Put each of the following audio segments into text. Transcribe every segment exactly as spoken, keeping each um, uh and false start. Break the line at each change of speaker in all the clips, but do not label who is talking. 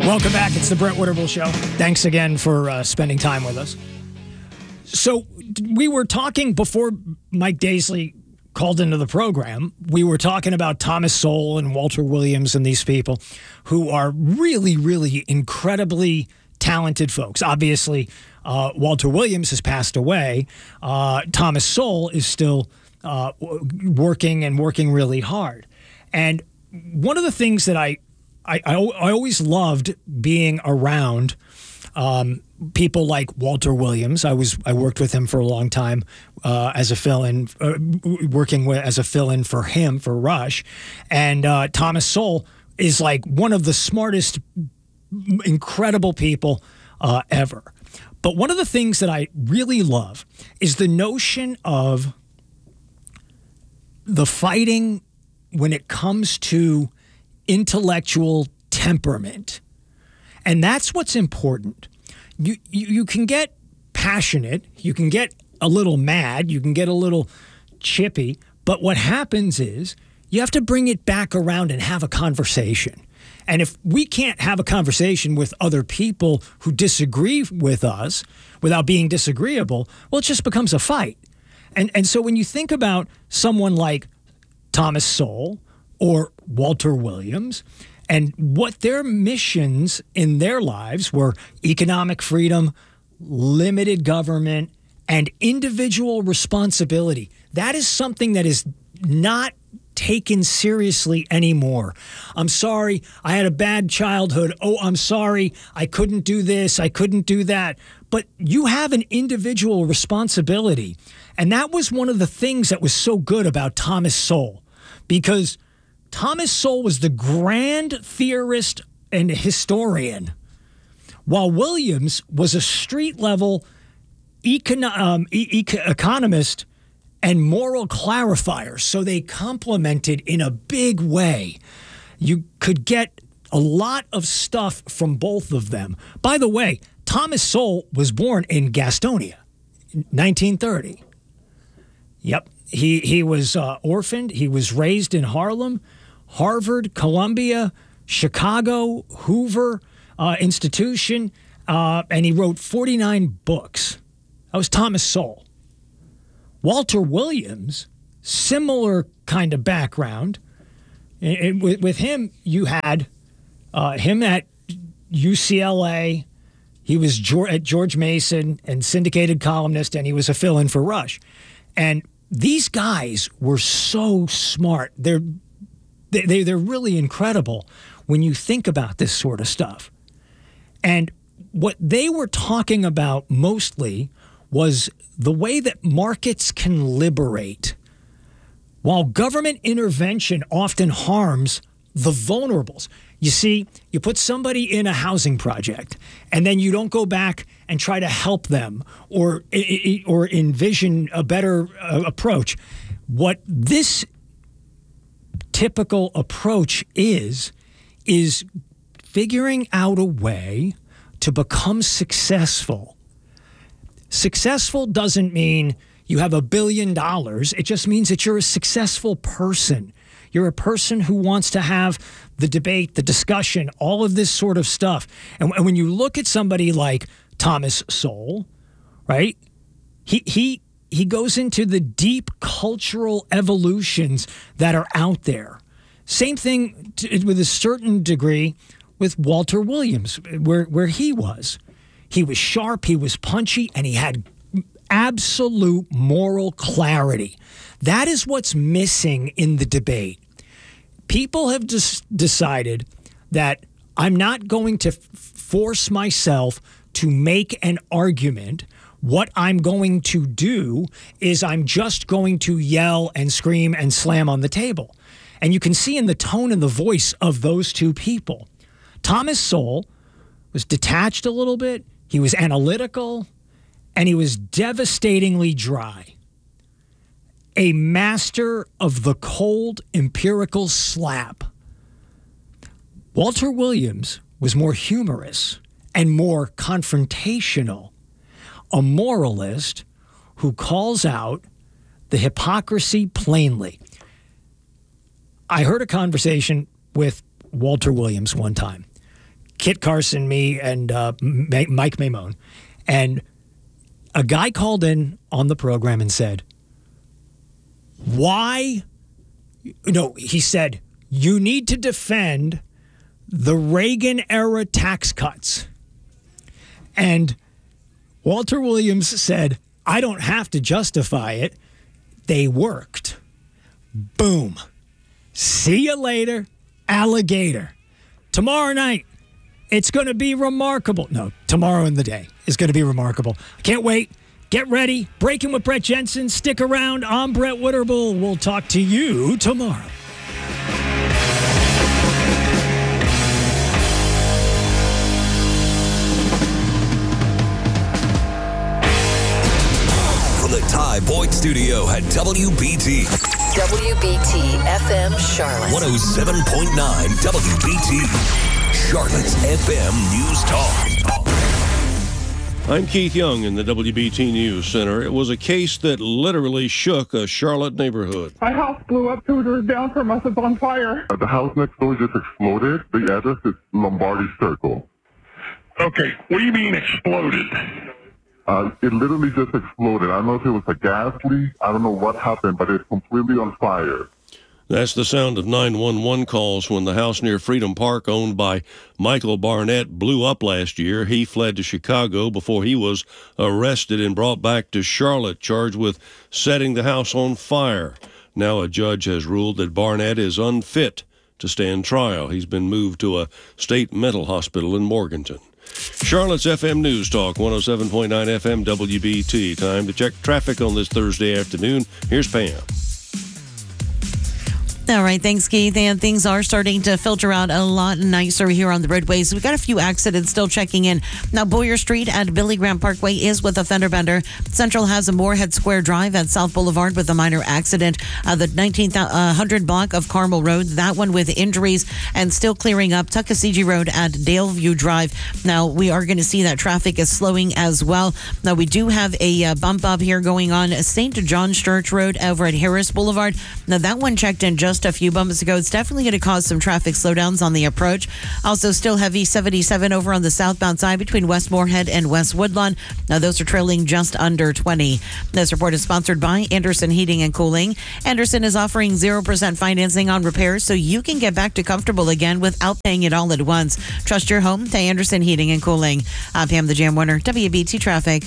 Welcome back. It's the Brett Winterble Show. Thanks again for uh, spending time with us. So we were talking before Mike Daisley called into the program. We were talking about Thomas Sowell and Walter Williams and these people who are really, really incredibly talented folks. Obviously, uh, Walter Williams has passed away. Uh, Thomas Sowell is still uh, working and working really hard. And one of the things that I I, I, I always loved being around um, people like Walter Williams. I was I worked with him for a long time uh, as a fill-in, uh, working with as a fill-in for him for Rush, and uh, Thomas Sowell is like one of the smartest, incredible people uh, ever. But one of the things that I really love is the notion of the fighting when it comes to intellectual temperament. And that's what's important. You, you you can get passionate, you can get a little mad, you can get a little chippy, but what happens is you have to bring it back around and have a conversation. And if we can't have a conversation with other people who disagree with us without being disagreeable, well, it just becomes a fight. And and so when you think about someone like Thomas Sowell or Walter Williams, and what their missions in their lives were economic freedom, limited government, and individual responsibility. That is something that is not taken seriously anymore. I'm sorry, I had a bad childhood. Oh, I'm sorry, I couldn't do this, I couldn't do that. But you have an individual responsibility. And that was one of the things that was so good about Thomas Sowell, because Thomas Sowell was the grand theorist and historian, while Williams was a street-level econo- um, e- e- economist and moral clarifier. So they complemented in a big way. You could get a lot of stuff from both of them. By the way, Thomas Sowell was born in Gastonia, nineteen thirty. Yep. He, he was uh, orphaned. He was raised in Harlem. Harvard, Columbia, Chicago, Hoover uh, Institution, uh, and he wrote forty-nine books. That was Thomas Sowell. Walter Williams, similar kind of background. It, it, with, with him, you had uh, him at U C L A. He was George, at George Mason and syndicated columnist, and he was a fill-in for Rush. And these guys were so smart. They're They, they, they're really incredible when you think about this sort of stuff. And what they were talking about mostly was the way that markets can liberate, while government intervention often harms the vulnerables. You see, you put somebody in a housing project, and then you don't go back and try to help them or, or envision a better uh, approach. What this typical approach is, is figuring out a way to become successful. Successful doesn't mean you have a billion dollars. It just means that you're a successful person. You're a person who wants to have the debate, the discussion, all of this sort of stuff. And, and when you look at somebody like Thomas Sowell, right, he he He goes into the deep cultural evolutions that are out there. Same thing to, with a certain degree with Walter Williams, where, where he was. He was sharp, he was punchy, and he had absolute moral clarity. That is what's missing in the debate. People have just decided that I'm not going to f- force myself to make an argument. What I'm going to do is I'm just going to yell and scream and slam on the table. And you can see in the tone and the voice of those two people. Thomas Sowell was detached a little bit. He was analytical, and he was devastatingly dry. A master of the cold empirical slap. Walter Williams was more humorous and more confrontational. A moralist who calls out the hypocrisy plainly. I heard a conversation with Walter Williams one time. Kit Carson, me, and uh, Mike Maimone. And a guy called in on the program and said, why? No, he said, you need to defend the Reagan-era tax cuts. And Walter Williams said, I don't have to justify it. They worked. Boom. See you later, alligator. Tomorrow night, it's going to be remarkable. No, tomorrow in the day is going to be remarkable. I can't wait. Get ready. Breaking with Brett Jensen. Stick around. I'm Brett Witterbull. We'll talk to you tomorrow.
Ty Boyd Studio at W B T.
W B T F M Charlotte.
one oh seven point nine W B T. Charlotte's F M News Talk.
I'm Keith Young in the W B T News Center. It was a case that literally shook a Charlotte neighborhood.
My house blew up two doors down from us. It's on fire.
Uh, the house next door just exploded. The address is Lombardi Circle.
Okay, what do you mean exploded?
Uh, it literally just exploded. I don't know if it was a gas leak. I don't know what happened, but it's completely on fire.
That's the sound of nine one one calls when the house near Freedom Park, owned by Michael Barnett, blew up last year. He fled to Chicago before he was arrested and brought back to Charlotte, charged with setting the house on fire. Now a judge has ruled that Barnett is unfit to stand trial. He's been moved to a state mental hospital in Morganton. Charlotte's F M News Talk, one oh seven point nine F M W B T. Time to check traffic on this Thursday afternoon. Here's Pam.
All right, thanks, Keith. And things are starting to filter out a lot nicer here on the roadways. We've got a few accidents still checking in. Now, Boyer Street at Billy Graham Parkway is with a fender bender. Central has a Moorhead Square Drive at South Boulevard with a minor accident. Uh, the nineteen hundred block of Carmel Road, that one with injuries and still clearing up. Tuckasegee Road at Daleview Drive. Now, we are going to see that traffic is slowing as well. Now, we do have a uh, bump up here going on Saint John's Church Road over at Harris Boulevard. Now, that one checked in just a few bumps ago. It's definitely going to cause some traffic slowdowns on the approach. Also, still heavy seventy-seven over on the southbound side between West Moorhead and West Woodlawn. Now, those are trailing just under twenty. This report is sponsored by Anderson Heating and Cooling. Anderson is offering zero percent financing on repairs so you can get back to comfortable again without paying it all at once. Trust your home to Anderson Heating and Cooling. I'm Pam the Jam Warner, W B T Traffic.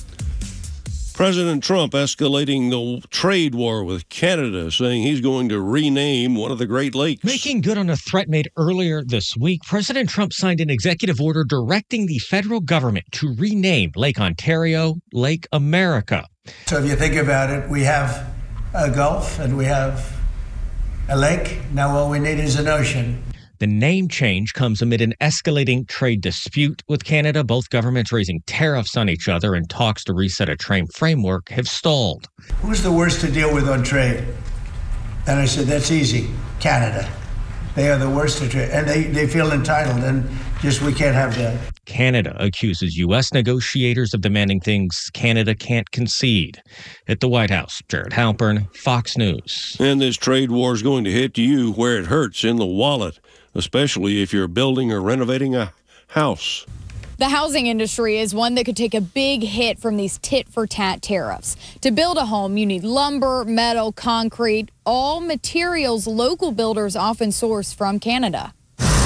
President Trump escalating the trade war with Canada, saying he's going to rename one of the Great Lakes.
Making good on a threat made earlier this week, President Trump signed an executive order directing the federal government to rename Lake Ontario Lake America.
So if you think about it, we have a Gulf and we have a lake. Now all we need is an ocean.
The name change comes amid an escalating trade dispute with Canada. Both governments raising tariffs on each other, and talks to reset a trade framework have stalled.
Who's the worst to deal with on trade? And I said, that's easy, Canada. They are the worst to trade, and they, they feel entitled, and just we can't have that.
Canada accuses U S negotiators of demanding things Canada can't concede. At the White House, Jared Halpern, Fox News.
And this trade war is going to hit you where it hurts, in the wallet, especially if you're building or renovating a house.
The housing industry is one that could take a big hit from these tit-for-tat tariffs. To build a home, you need lumber, metal, concrete, all materials local builders often source from Canada.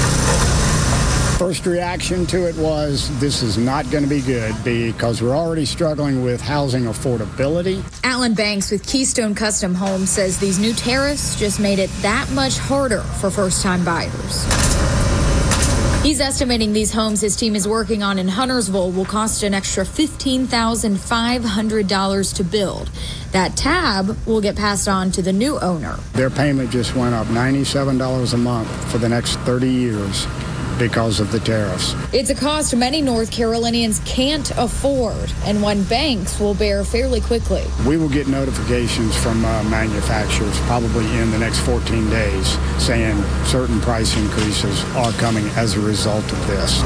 First reaction to it was, this is not going to be good because we're already struggling with housing affordability.
Alan Banks with Keystone Custom Homes says these new tariffs just made it that much harder for first-time buyers. He's estimating these homes his team is working on in Huntersville will cost an extra fifteen thousand five hundred dollars to build. That tab will get passed on to the new owner.
Their payment just went up ninety-seven dollars a month for the next thirty years. Because of the tariffs.
It's a cost many North Carolinians can't afford, and one banks will bear fairly quickly.
We will get notifications from uh, manufacturers probably in the next fourteen days saying certain price increases are coming as a result of this.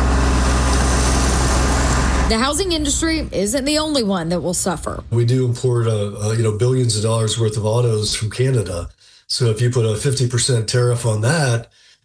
The housing industry isn't the only one that will suffer.
We do import uh, uh, you know, billions of dollars worth of autos from Canada. So if you put a fifty percent tariff on that,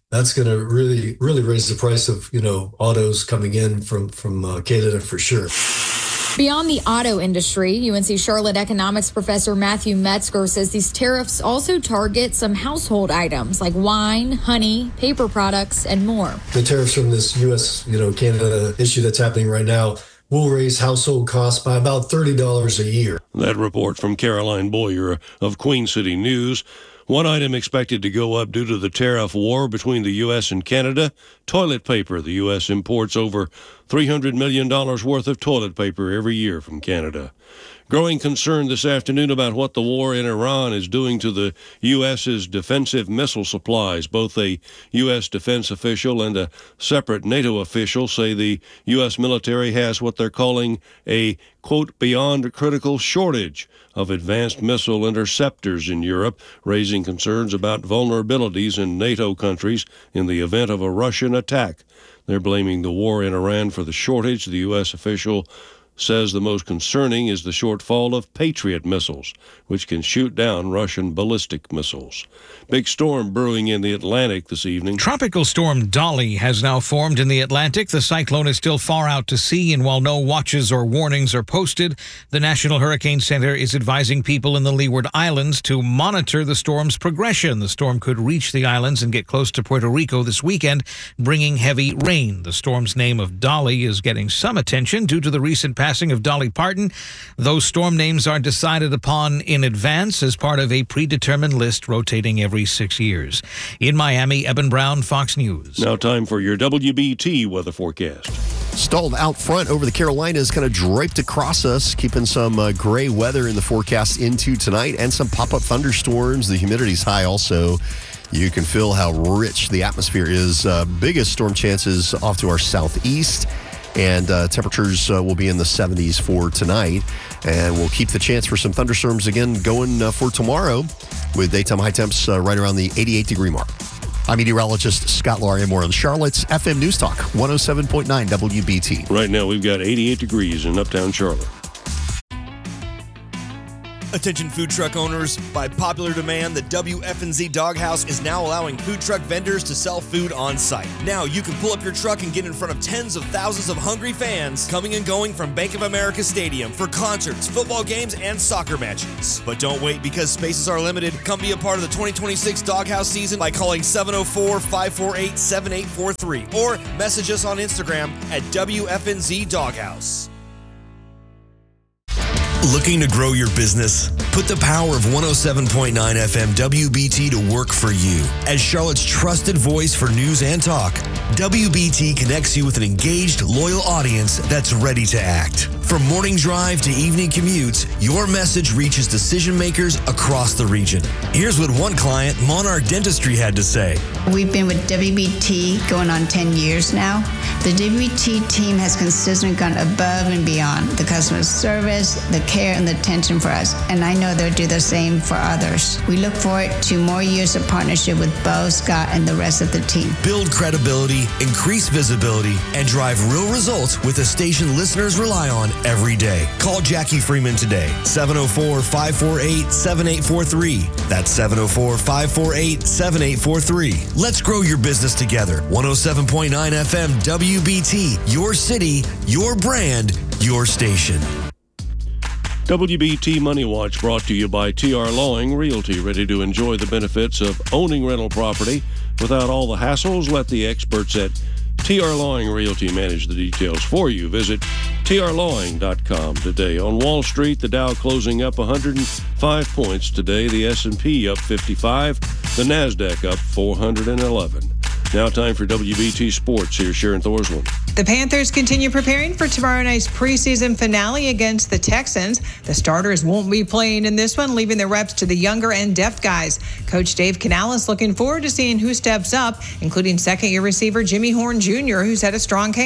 that's going to really, really raise the price of, you know, autos coming in from, from uh, Canada for sure.
Beyond the auto industry, U N C Charlotte economics professor Matthew Metzger says these tariffs also target some household items like wine, honey, paper products, and more.
The tariffs from this U S, you know, Canada issue that's happening right now will raise household costs by about thirty dollars a year.
That report from Caroline Boyer of Queen City News. One item expected to go up due to the tariff war between the U S and Canada, toilet paper. The U S imports over three hundred million dollars worth of toilet paper every year from Canada. Growing concern this afternoon about what the war in Iran is doing to the U S's defensive missile supplies. Both a U S defense official and a separate NATO official say the U S military has what they're calling a, quote, beyond critical shortage of advanced missile interceptors in Europe, raising concerns about vulnerabilities in NATO countries in the event of a Russian attack. They're blaming the war in Iran for the shortage. The U S official says the most concerning is the shortfall of Patriot missiles, which can shoot down Russian ballistic missiles. Big storm brewing in the Atlantic this evening.
Tropical storm Dolly has now formed in the Atlantic. The cyclone is still far out to sea, and while no watches or warnings are posted, the National Hurricane Center is advising people in the Leeward Islands to monitor the storm's progression. The storm could reach the islands and get close to Puerto Rico this weekend, bringing heavy rain. The storm's name of Dolly is getting some attention due to the recent passing of Dolly Parton. Those storm names are decided upon in advance as part of a predetermined list rotating every six years. In Miami, Eben Brown, Fox News.
Now time for your W B T weather forecast.
Stalled out front over the Carolinas, kind of draped across us, keeping some uh, gray weather in the forecast into tonight and some pop-up thunderstorms. The humidity's high also. You can feel how rich the atmosphere is. Uh, biggest storm chances off to our southeast. And uh, temperatures uh, will be in the seventies for tonight. And we'll keep the chance for some thunderstorms again going uh, for tomorrow with daytime high temps uh, right around the eighty-eight degree mark. I'm meteorologist Scott Laria, more on Charlotte's F M News Talk, one oh seven point nine W B T.
Right now we've got eighty-eight degrees in uptown Charlotte.
Attention food truck owners, by popular demand, the W F N Z Doghouse is now allowing food truck vendors to sell food on site. Now you can pull up your truck and get in front of tens of thousands of hungry fans coming and going from Bank of America Stadium for concerts, football games, and soccer matches. But don't wait, because spaces are limited. Come be a part of the twenty twenty-six Doghouse season by calling seven oh four, five four eight, seven eight four three or message us on Instagram at W F N Z Doghouse. Looking to grow your business? Put the power of one oh seven point nine F M W B T to work for you. As Charlotte's trusted voice for news and talk, W B T connects you with an engaged, loyal audience that's ready to act. From morning drive to evening commutes, your message reaches decision makers across the region. Here's what one client, Monarch Dentistry, had to say.
We've been with W B T going on ten years now. The W B T team has consistently gone above and beyond the customer service, the care, and the attention for us. And I know they'll do the same for others. We look forward to more years of partnership with Bo, Scott, and the rest of the team.
Build credibility, increase visibility, and drive real results with a station listeners rely on every day. Call Jackie Freeman today, seven oh four, five four eight, seven eight four three. That's seven oh four, five four eight, seven eight four three. Let's grow your business together. one oh seven point nine F M W B T, your city, your brand, your station.
W B T Money Watch brought to you by T R Lawing Realty. Ready to enjoy the benefits of owning rental property without all the hassles? Let the experts at T R Lawing Realty manage the details for you. Visit T R lawing dot com today. On Wall Street, the Dow closing up one hundred five points today. The S and P up fifty-five. The NASDAQ up four hundred eleven. Now time for W B T Sports. Here's Sharon Thorsland.
The Panthers continue preparing for tomorrow night's preseason finale against the Texans. The starters won't be playing in this one, leaving the reps to the younger and depth guys. Coach Dave Canales looking forward to seeing who steps up, including second-year receiver Jimmy Horn Junior, who's had a strong camp.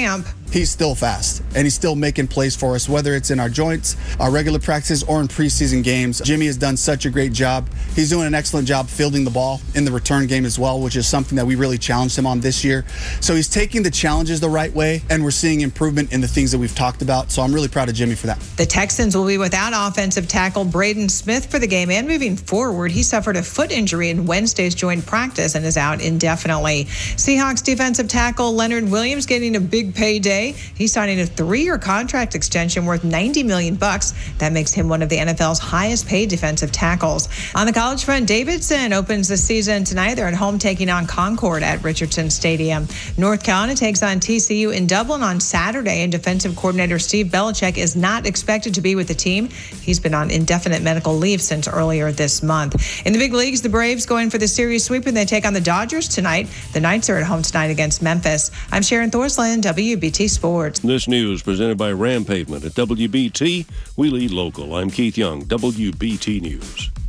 he's still fast, and he's still making plays for us, whether it's in our joints, our regular practices, or in preseason games. Jimmy has done such a great job. He's doing an excellent job fielding the ball in the return game as well, which is something that we really challenged him on this year. So he's taking the challenges the right way, and we're seeing improvement in the things that we've talked about. So I'm really proud of Jimmy for that.
The Texans will be without offensive tackle Braden Smith for the game, and moving forward, he suffered a foot injury in Wednesday's joint practice and is out indefinitely. Seahawks defensive tackle Leonard Williams getting a big payday. He's signing a three-year contract extension worth ninety million bucks. That makes him one of the N F L's highest paid defensive tackles. On the college front, Davidson opens the season tonight. They're at home taking on Concord at Richardson Stadium. North Carolina takes on T C U in Dublin on Saturday, and defensive coordinator Steve Belichick is not expected to be with the team. He's been on indefinite medical leave since earlier this month. In the big leagues, the Braves going for the series sweep, and they take on the Dodgers tonight. The Knights are at home tonight against Memphis. I'm Sharon Thorsland, W B T Sports.
This news presented by Ram Pavement at W B T. We lead local. I'm Keith Young, W B T News.